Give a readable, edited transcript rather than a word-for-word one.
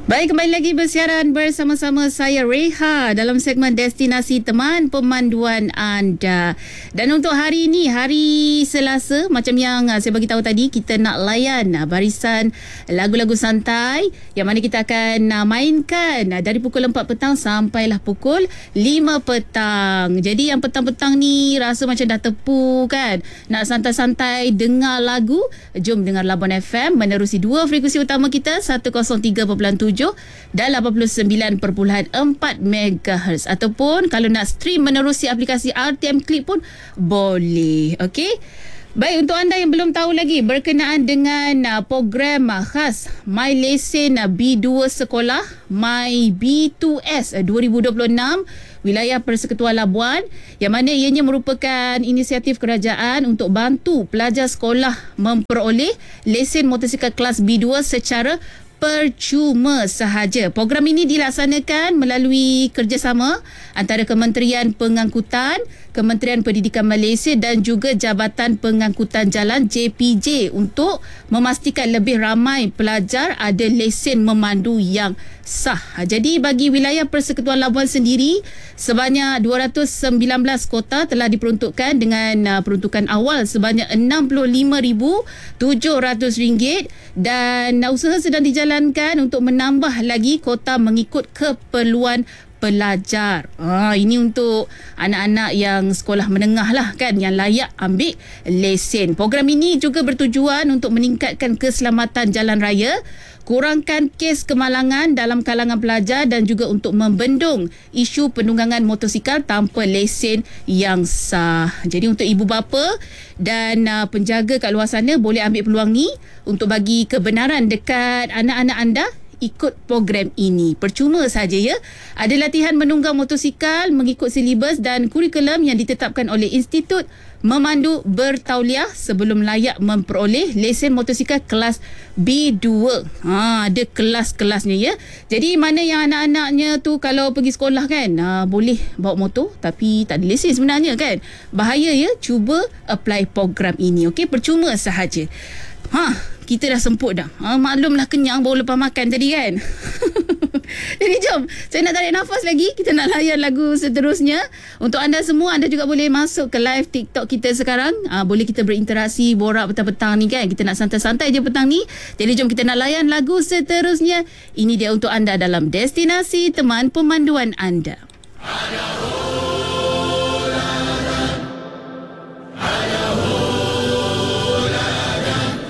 Baik, kembali lagi bersiaran bersama-sama saya Reha dalam segmen Destinasi Teman Pemanduan Anda. Dan untuk hari ini, hari Selasa, macam yang saya bagi tahu tadi, kita nak layan barisan lagu-lagu santai yang mana kita akan mainkan dari pukul 4 petang sampailah pukul 5 petang. Jadi yang petang-petang ni rasa macam dah tepu kan, nak santai-santai dengar lagu, jom dengar Labuan FM menerusi dua frekuensi utama kita, 103.7 dan 89.4 MHz, ataupun kalau nak stream menerusi aplikasi RTM Click pun boleh. Okey. Baik, untuk anda yang belum tahu lagi berkenaan dengan program khas My Lesen B2 Sekolah My B2S 2026 Wilayah Persekutuan Labuan, yang mana ianya merupakan inisiatif kerajaan untuk bantu pelajar sekolah memperoleh lesen motosikal kelas B2 secara percuma sahaja. Program ini dilaksanakan melalui kerjasama antara Kementerian Pengangkutan, Kementerian Pendidikan Malaysia dan juga Jabatan Pengangkutan Jalan JPJ untuk memastikan lebih ramai pelajar ada lesen memandu yang sah. Jadi bagi wilayah Persekutuan Labuan sendiri, sebanyak 219 kota telah diperuntukkan dengan peruntukan awal sebanyak RM65,700 dan usaha sedang dijalankan untuk menambah lagi kota mengikut keperluan pelajar. Ini untuk anak-anak yang sekolah menengah lah kan, yang layak ambil lesen. Program ini juga bertujuan untuk meningkatkan keselamatan jalan raya, kurangkan kes kemalangan dalam kalangan pelajar dan juga untuk membendung isu penunggangan motosikal tanpa lesen yang sah. Jadi untuk ibu bapa dan penjaga kat luar sana boleh ambil peluang ni untuk bagi kebenaran dekat anak-anak anda ikut program ini. Percuma saja ya. Ada latihan menunggang motosikal mengikut silibus dan kurikulum yang ditetapkan oleh Institut Memandu Bertauliah sebelum layak memperoleh lesen motosikal kelas B2. Ada kelas-kelasnya ya. Jadi mana yang anak-anaknya tu kalau pergi sekolah kan, boleh bawa motor tapi tak ada lesen sebenarnya kan. Bahaya ya, cuba apply program ini. Okey, percuma sahaja. Kita dah semput dah. Maklumlah kenyang baru lepas makan tadi kan. Jadi jom, saya nak tarik nafas lagi. Kita nak layan lagu seterusnya. Untuk anda semua, anda juga boleh masuk ke live TikTok kita sekarang. Boleh kita berinteraksi, borak petang-petang ni kan. Kita nak santai-santai je petang ni. Jadi jom kita nak layan lagu seterusnya. Ini dia untuk anda dalam Destinasi Teman Pemanduan Anda.